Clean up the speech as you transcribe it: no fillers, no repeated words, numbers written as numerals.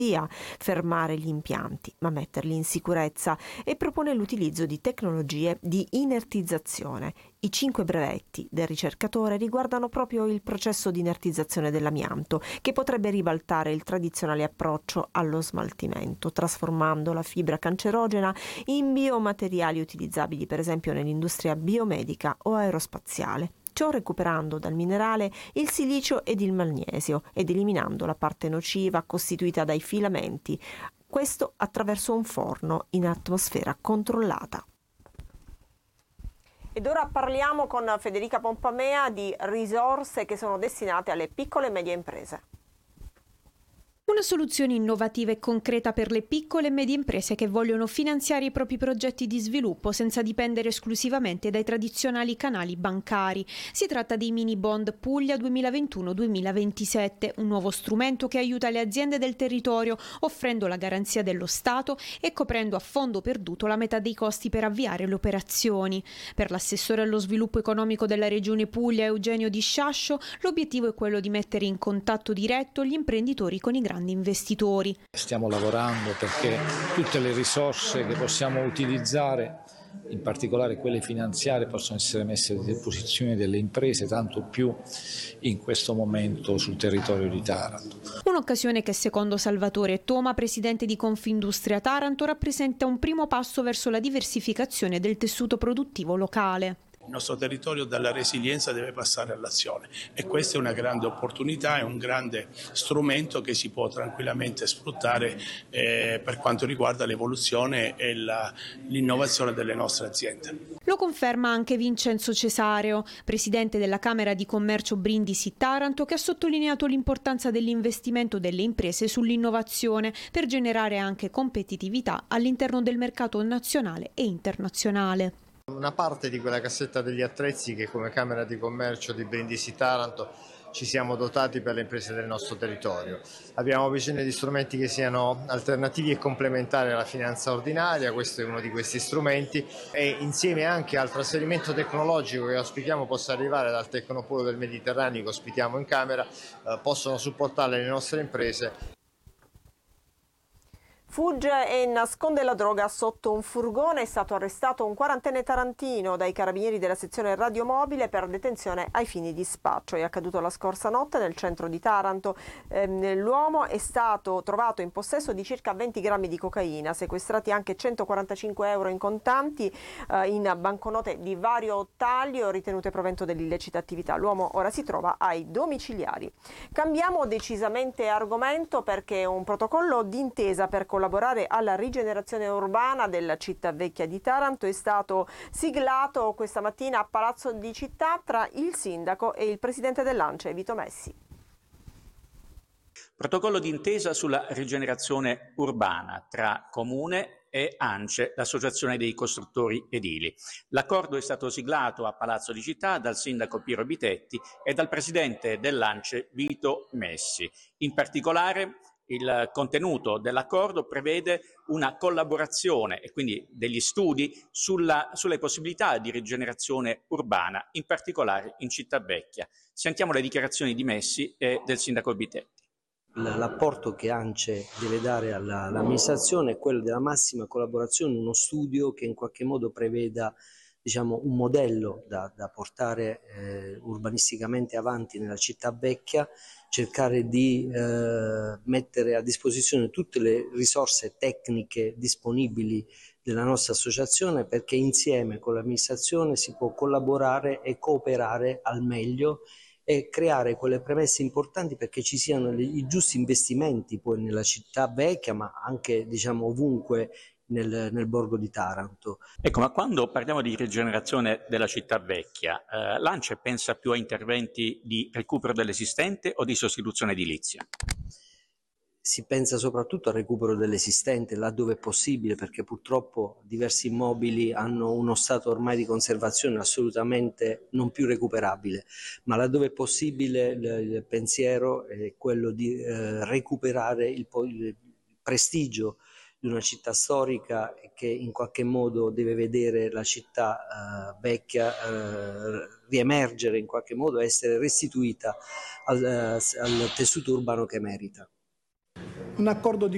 fermare gli impianti, ma metterli in sicurezza, e propone l'utilizzo di tecnologie di inertizzazione. I 5 brevetti del ricercatore riguardano proprio il processo di inertizzazione dell'amianto, che potrebbe ribaltare il tradizionale approccio allo smaltimento, trasformando la fibra cancerogena in biomateriali utilizzabili per esempio nell'industria biomedica o aerospaziale. Ciò recuperando dal minerale il silicio ed il magnesio ed eliminando la parte nociva costituita dai filamenti, questo attraverso un forno in atmosfera controllata. Ed ora parliamo con Federica Pompamea di risorse che sono destinate alle piccole e medie imprese. Una soluzione innovativa e concreta per le piccole e medie imprese che vogliono finanziare i propri progetti di sviluppo senza dipendere esclusivamente dai tradizionali canali bancari. Si tratta dei mini bond Puglia 2021-2027, un nuovo strumento che aiuta le aziende del territorio offrendo la garanzia dello Stato e coprendo a fondo perduto la metà dei costi per avviare le operazioni. Per l'assessore allo sviluppo economico della Regione Puglia, Eugenio Di Sciascio, l'obiettivo è quello di mettere in contatto diretto gli imprenditori con i grandi investitori. Stiamo lavorando perché tutte le risorse che possiamo utilizzare, in particolare quelle finanziarie, possono essere messe a disposizione delle imprese, tanto più in questo momento sul territorio di Taranto. Un'occasione che secondo Salvatore Toma, presidente di Confindustria Taranto, rappresenta un primo passo verso la diversificazione del tessuto produttivo locale. Il nostro territorio dalla resilienza deve passare all'azione e questa è una grande opportunità, è un grande strumento che si può tranquillamente sfruttare per quanto riguarda l'evoluzione e l'innovazione delle nostre aziende. Lo conferma anche Vincenzo Cesareo, presidente della Camera di Commercio Brindisi Taranto, che ha sottolineato l'importanza dell'investimento delle imprese sull'innovazione per generare anche competitività all'interno del mercato nazionale e internazionale. Una parte di quella cassetta degli attrezzi che come Camera di Commercio di Brindisi Taranto ci siamo dotati per le imprese del nostro territorio. Abbiamo bisogno di strumenti che siano alternativi e complementari alla finanza ordinaria, questo è uno di questi strumenti, e insieme anche al trasferimento tecnologico che auspichiamo possa arrivare dal Tecnopolo del Mediterraneo che ospitiamo in Camera, possono supportare le nostre imprese. Fugge e nasconde la droga sotto un furgone. È stato arrestato un quarantenne tarantino dai carabinieri della sezione radiomobile per detenzione ai fini di spaccio. È accaduto la scorsa notte nel centro di Taranto. L'uomo è stato trovato in possesso di circa 20 grammi di cocaina, sequestrati anche 145 euro in contanti, in banconote di vario taglio ritenute provento dell'illecita attività. L'uomo ora si trova ai domiciliari. Cambiamo decisamente argomento perché un protocollo d'intesa per collaborare alla rigenerazione urbana della città vecchia di Taranto è stato siglato questa mattina a Palazzo di Città tra il sindaco e il presidente dell'ANCE, Vito Messi. Protocollo d'intesa sulla rigenerazione urbana tra Comune e ANCE, l'Associazione dei Costruttori Edili. L'accordo è stato siglato a Palazzo di Città dal sindaco Piero Bitetti e dal presidente dell'ANCE Vito Messi. In particolare il contenuto dell'accordo prevede una collaborazione e quindi degli studi sulle possibilità di rigenerazione urbana, in particolare in Città Vecchia. Sentiamo le dichiarazioni di Messi e del sindaco Bitetti. L'apporto che ANCE deve dare all'amministrazione è quello della massima collaborazione, uno studio che in qualche modo preveda un modello da portare urbanisticamente avanti nella città vecchia, cercare di mettere a disposizione tutte le risorse tecniche disponibili della nostra associazione, perché insieme con l'amministrazione si può collaborare e cooperare al meglio e creare quelle premesse importanti perché ci siano i giusti investimenti poi nella città vecchia, ma anche ovunque nel borgo di Taranto. Ecco, ma quando parliamo di rigenerazione della città vecchia, l'ANCE pensa più a interventi di recupero dell'esistente o di sostituzione edilizia? Si pensa soprattutto al recupero dell'esistente laddove è possibile, perché purtroppo diversi immobili hanno uno stato ormai di conservazione assolutamente non più recuperabile, ma laddove è possibile il pensiero è quello di recuperare il prestigio di una città storica che in qualche modo deve vedere la città vecchia riemergere, in qualche modo essere restituita al tessuto urbano che merita. Un accordo di